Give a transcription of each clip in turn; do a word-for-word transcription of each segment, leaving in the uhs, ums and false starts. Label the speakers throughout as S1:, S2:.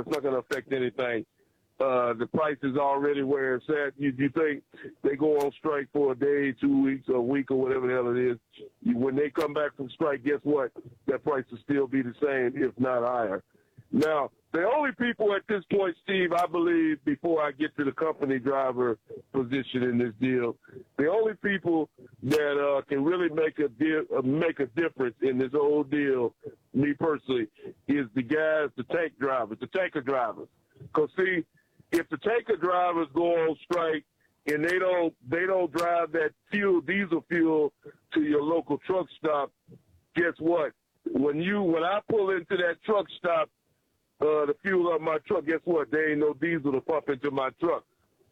S1: it's not going to affect anything. Uh, the price is already where it's at. You, you think they go on strike for a day, two weeks, a week, or whatever the hell it is. When they come back from strike, guess what? That price will still be the same, if not higher. Now, the only people at this point, Steve, I believe, before I get to the company driver position in this deal, the only people that uh, can really make a deal, uh, make a difference in this whole deal, me personally, is the guys, the tank drivers, the tanker drivers. Because, see, if the tanker drivers go on strike and they don't they don't drive that fuel, diesel fuel, to your local truck stop, guess what? When you when I pull into that truck stop, uh, the fuel of my truck, guess what? There ain't no diesel to pump into my truck.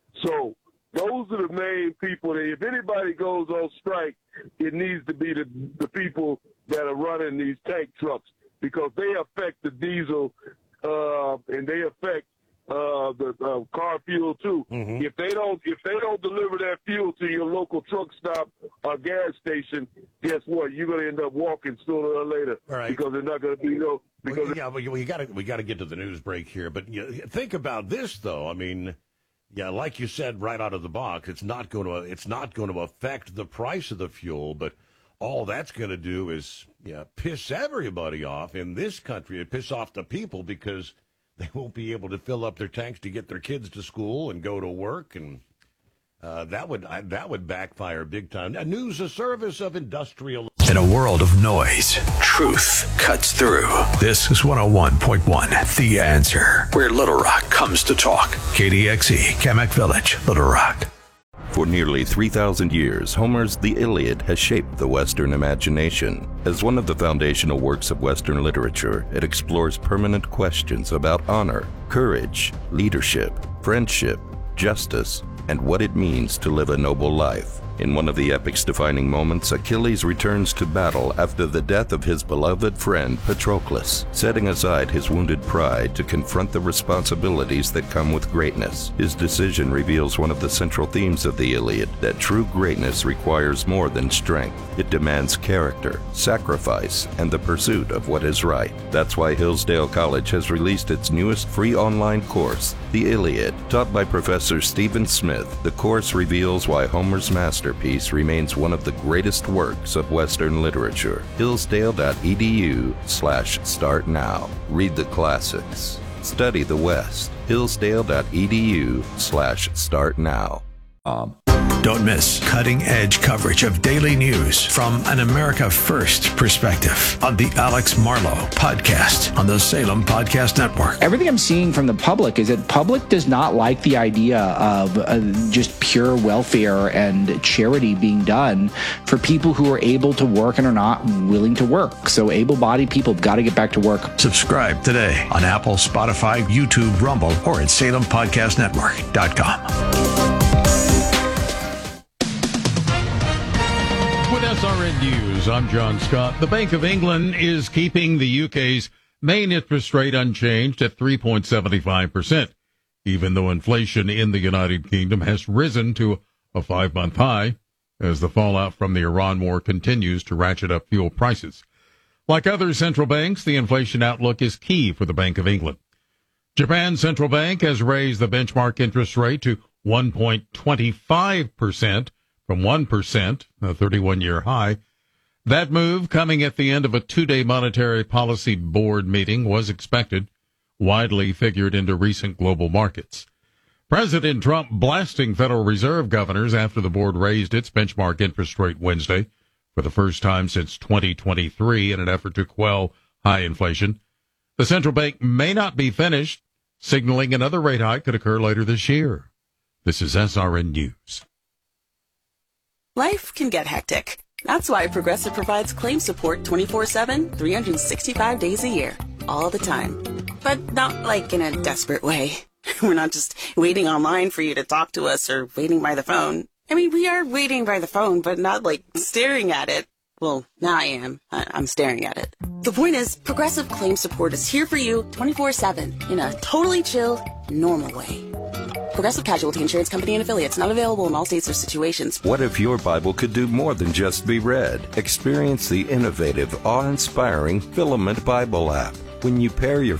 S1: So those are the main people that if anybody goes on strike, it needs to be the the people that are running these tank trucks because they affect the diesel uh, and they affect Uh, the uh, car fuel too. Mm-hmm. If they don't, if they don't deliver that fuel to your local truck stop or gas station, guess what? You're gonna end up walking sooner or later
S2: right.
S1: because they're not gonna be no. Because
S2: well, yeah, well, we got to we got to get to the news break here. But you know, think about this though. I mean, yeah, like you said right out of the box, it's not going to it's not going to affect the price of the fuel, but all that's going to do is yeah piss everybody off in this country. It piss off the people because they won't be able to fill up their tanks to get their kids to school and go to work, and uh, that would I, that would backfire big time. A news, a service of industrial.
S3: In a world of noise, truth cuts through. This is one oh one point one, The Answer, where Little Rock comes to talk. K D X E, Kamak Village, Little Rock.
S4: For nearly three thousand years, Homer's The Iliad has shaped the Western imagination. As one of the foundational works of Western literature, it explores permanent questions about honor, courage, leadership, friendship, justice, and what it means to live a noble life. In one of the epic's defining moments, Achilles returns to battle after the death of his beloved friend Patroclus, setting aside his wounded pride to confront the responsibilities that come with greatness. His decision reveals one of the central themes of the Iliad, that true greatness requires more than strength. It demands character, sacrifice, and the pursuit of what is right. That's why Hillsdale College has released its newest free online course, The Iliad. Taught by Professor Stephen Smith, the course reveals why Homer's master Masterpiece remains one of the greatest works of Western literature. Hillsdale.edu slash start now. Read the classics. Study the West. Hillsdale.edu slash start now.
S3: Um. Don't miss cutting-edge coverage of daily news from an America First perspective on the Alex Marlow Podcast on the Salem Podcast Network.
S5: Everything I'm seeing from the public is that public does not like the idea of uh, just pure welfare and charity being done for people who are able to work and are not willing to work. So able-bodied people have got to get back to work.
S3: Subscribe today on Apple, Spotify, YouTube, Rumble, or at salem podcast network dot com.
S6: S R N News, I'm John Scott. The Bank of England is keeping the U K's main interest rate unchanged at three point seven five percent, even though inflation in the United Kingdom has risen to a five-month high as the fallout from the Iran war continues to ratchet up fuel prices. Like other central banks, the inflation outlook is key for the Bank of England. Japan's central bank has raised the benchmark interest rate to one point two five percent from one percent, a thirty-one-year high. That move, coming at the end of a two-day monetary policy board meeting, was expected, widely figured into recent global markets. President Trump blasting Federal Reserve governors after the board raised its benchmark interest rate Wednesday for the first time since twenty twenty-three in an effort to quell high inflation. The central bank may not be finished, signaling another rate hike could occur later this year. This is S R N News.
S7: Life can get hectic. That's why Progressive provides claim support twenty-four seven, three hundred sixty-five days a year, all the time. But not like in a desperate way. We're not just waiting online for you to talk to us or waiting by the phone. I mean, we are waiting by the phone, but not like staring at it. Well, now I am. I- I'm staring at it. The point is, Progressive claim support is here for you twenty-four seven in a totally chill, normal way. Progressive Casualty Insurance Company and Affiliates, not available in all states or situations.
S4: What if your Bible could do more than just be read? Experience the innovative, awe-inspiring Filament Bible app. When you pair your